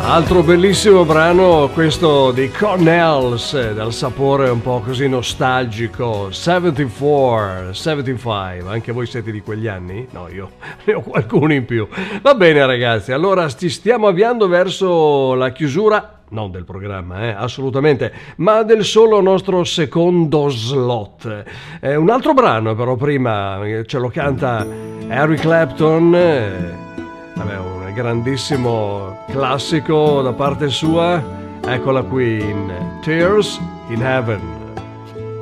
Altro bellissimo brano, questo di Cornels, dal sapore un po' così nostalgico. 74, 75, anche voi siete di quegli anni? No, io ne ho qualcuno in più. Va bene ragazzi, allora ci stiamo avviando verso la chiusura, non del programma, assolutamente, ma del solo nostro secondo slot. Un altro brano però prima, ce lo canta Eric Clapton, vabbè, un grandissimo classico da parte sua, eccola qui in Tears in Heaven.